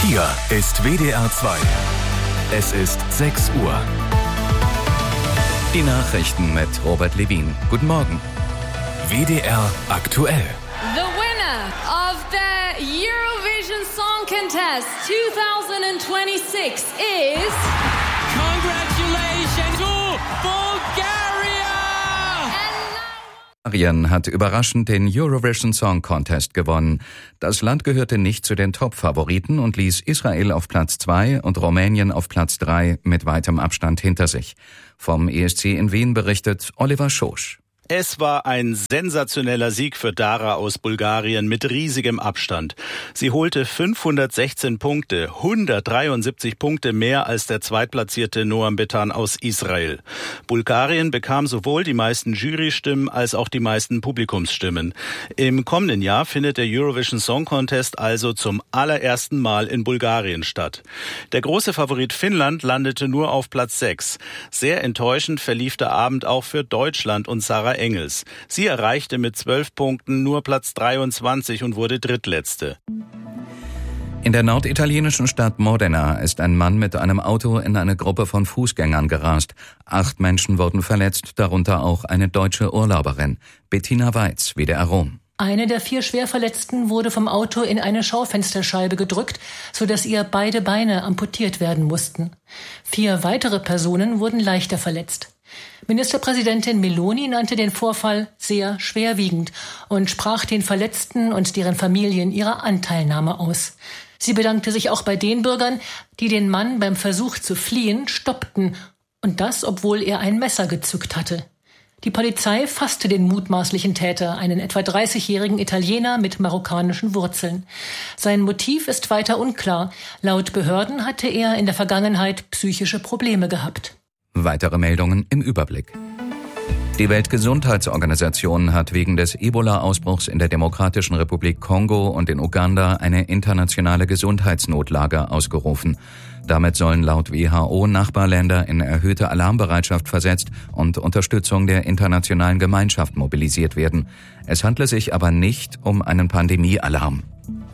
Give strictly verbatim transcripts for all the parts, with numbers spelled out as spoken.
Hier ist W D R zwei. Es ist sechs Uhr. Die Nachrichten mit Robert Levin. Guten Morgen. W D R aktuell. The winner of the Eurovision Song Contest twenty twenty-six is... Congratulations to Bulgaria! Bulgarien hat überraschend den Eurovision Song Contest gewonnen. Das Land gehörte nicht zu den Top-Favoriten und ließ Israel auf Platz zwei und Rumänien auf Platz drei mit weitem Abstand hinter sich. Vom E S C in Wien berichtet Oliver Schosch. Es war ein sensationeller Sieg für Dara aus Bulgarien mit riesigem Abstand. Sie holte fünfhundertsechzehn Punkte, hundertdreiundsiebzig Punkte mehr als der zweitplatzierte Noam Betan aus Israel. Bulgarien bekam sowohl die meisten Jurystimmen als auch die meisten Publikumsstimmen. Im kommenden Jahr findet der Eurovision Song Contest also zum allerersten Mal in Bulgarien statt. Der große Favorit Finnland landete nur auf Platz sechs. Sehr enttäuschend verlief der Abend auch für Deutschland und Sarah Engels. Sie erreichte mit zwölf Punkten nur Platz dreiundzwanzig und wurde Drittletzte. In der norditalienischen Stadt Modena ist ein Mann mit einem Auto in eine Gruppe von Fußgängern gerast. Acht Menschen wurden verletzt, darunter auch eine deutsche Urlauberin. Bettina Weiz, W D R Rom. Eine der vier Schwerverletzten wurde vom Auto in eine Schaufensterscheibe gedrückt, sodass ihr beide Beine amputiert werden mussten. Vier weitere Personen wurden leichter verletzt. Ministerpräsidentin Meloni nannte den Vorfall sehr schwerwiegend und sprach den Verletzten und deren Familien ihre Anteilnahme aus. Sie bedankte sich auch bei den Bürgern, die den Mann beim Versuch zu fliehen stoppten, und das, obwohl er ein Messer gezückt hatte. Die Polizei fasste den mutmaßlichen Täter, einen etwa dreißigjährigen Italiener mit marokkanischen Wurzeln. Sein Motiv ist weiter unklar. Laut Behörden hatte er in der Vergangenheit psychische Probleme gehabt. Weitere Meldungen im Überblick. Die Weltgesundheitsorganisation hat wegen des Ebola-Ausbruchs in der Demokratischen Republik Kongo und in Uganda eine internationale Gesundheitsnotlage ausgerufen. Damit sollen laut W H O Nachbarländer in erhöhte Alarmbereitschaft versetzt und Unterstützung der internationalen Gemeinschaft mobilisiert werden. Es handle sich aber nicht um einen Pandemiealarm.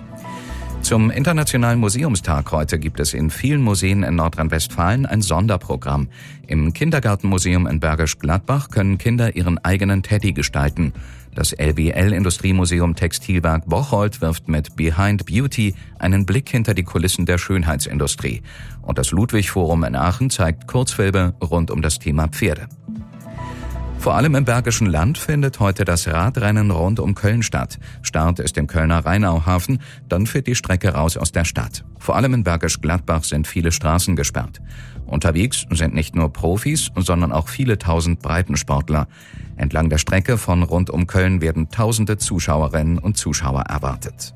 Zum Internationalen Museumstag heute gibt es in vielen Museen in Nordrhein-Westfalen ein Sonderprogramm. Im Kindergartenmuseum in Bergisch Gladbach können Kinder ihren eigenen Teddy gestalten. Das L B L-Industriemuseum Textilwerk Bocholt wirft mit Behind Beauty einen Blick hinter die Kulissen der Schönheitsindustrie. Und das Ludwig-Forum in Aachen zeigt Kurzfilme rund um das Thema Pferde. Vor allem im Bergischen Land findet heute das Radrennen rund um Köln statt. Start ist im Kölner Rheinauhafen, dann führt die Strecke raus aus der Stadt. Vor allem in Bergisch Gladbach sind viele Straßen gesperrt. Unterwegs sind nicht nur Profis, sondern auch viele tausend Breitensportler. Entlang der Strecke von rund um Köln werden tausende Zuschauerinnen und Zuschauer erwartet.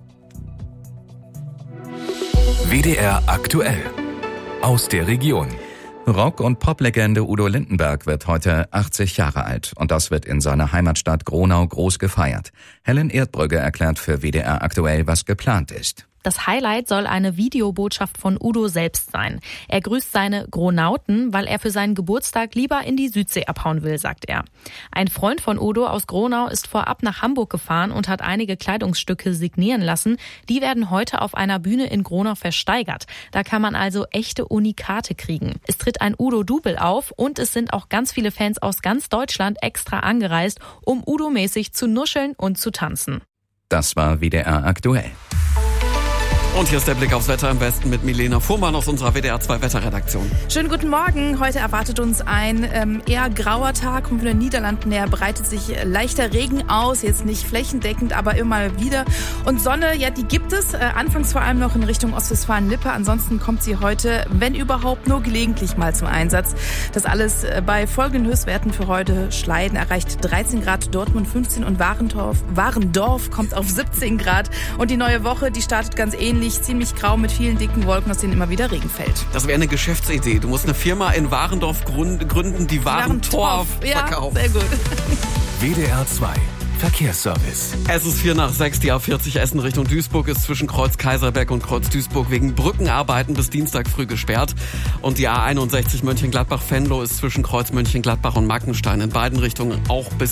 W D R aktuell. Aus der Region. Rock- und Poplegende Udo Lindenberg wird heute achtzig Jahre alt und das wird in seiner Heimatstadt Gronau groß gefeiert. Helen Erdbrügge erklärt für W D R aktuell, was geplant ist. Das Highlight soll eine Videobotschaft von Udo selbst sein. Er grüßt seine Gronauten, weil er für seinen Geburtstag lieber in die Südsee abhauen will, sagt er. Ein Freund von Udo aus Gronau ist vorab nach Hamburg gefahren und hat einige Kleidungsstücke signieren lassen. Die werden heute auf einer Bühne in Gronau versteigert. Da kann man also echte Unikate kriegen. Es tritt ein Udo-Double auf und es sind auch ganz viele Fans aus ganz Deutschland extra angereist, um Udo-mäßig zu nuscheln und zu tanzen. Das war W D R aktuell. Und hier ist der Blick aufs Wetter im Westen mit Milena Fuhrmann aus unserer W D R zwei Wetterredaktion. Schönen guten Morgen. Heute erwartet uns ein ähm, eher grauer Tag. Von den Niederlanden her breitet sich leichter Regen aus. Jetzt nicht flächendeckend, aber immer mal wieder. Und Sonne, ja, die gibt es. Äh, anfangs vor allem noch in Richtung Ostwestfalen-Lippe. Ansonsten kommt sie heute, wenn überhaupt, nur gelegentlich mal zum Einsatz. Das alles äh, bei folgenden Höchstwerten für heute. Schleiden erreicht dreizehn Grad, Dortmund fünfzehn und Warendorf, Warendorf kommt auf siebzehn Grad. Und die neue Woche, die startet ganz ähnlich. Ziemlich grau mit vielen dicken Wolken, aus denen immer wieder Regen fällt. Das wäre eine Geschäftsidee. Du musst eine Firma in Warendorf gründen, die Warentorf verkauft. Ja, sehr gut. W D R zwei Verkehrsservice. Es ist vier nach sechs, die A vierzig Essen Richtung Duisburg ist zwischen Kreuz Kaiserberg und Kreuz Duisburg wegen Brückenarbeiten bis Dienstag früh gesperrt. Und die A einundsechzig Mönchengladbach-Venlo ist zwischen Kreuz Mönchengladbach und Mackenstein in beiden Richtungen auch bis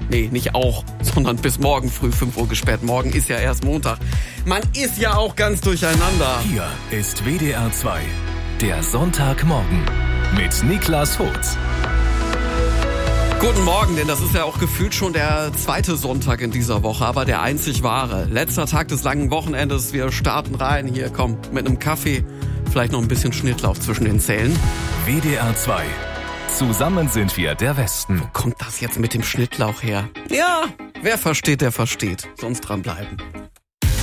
Nee, nicht auch, sondern bis morgen früh fünf Uhr gesperrt. Morgen ist ja erst Montag. Man ist ja auch ganz durcheinander. Hier ist W D R zwei, der Sonntagmorgen mit Niklas Hotz. Guten Morgen, denn das ist ja auch gefühlt schon der zweite Sonntag in dieser Woche, aber der einzig wahre. Letzter Tag des langen Wochenendes, wir starten rein. Hier, komm, mit einem Kaffee, vielleicht noch ein bisschen Schnittlauch zwischen den Zähnen. W D R zwei. Zusammen sind wir der Westen. Wo kommt das jetzt mit dem Schnittlauch her? Ja, wer versteht, der versteht. Sonst dranbleiben.